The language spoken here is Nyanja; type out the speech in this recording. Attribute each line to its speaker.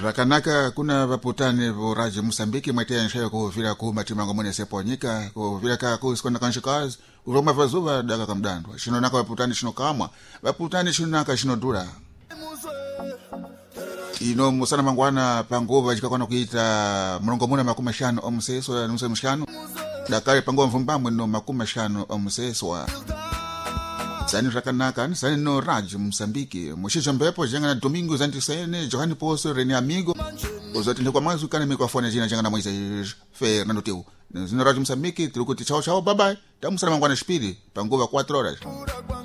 Speaker 1: Rakanaka kuna vaputani voraji Msambiki mwetea nshayo kuvira kumatima mwene seponyika kuvira ka kusikona kanshikazi uroma vazuva daga kamdandwa shino naka vaputani shino kamwa vaputani shino naka shino dura ino musana mangwana pangova chikakwana kuita mlongo muna makuma shano omseso nuse mshano dakari pangova mvumbamwe no makuma shano omseso sani rakanaka sani no raji Msambiki mushicho mbepo jenga na Domingo Zantisene Johani Poso Reni Amigo uzati ndikwa mazu kana mikrofone jina jenga na Moise Fernando Teu zino raji Msambiki tulikuti chao bye bye tamusana mangwana shpiri pangova 4 horas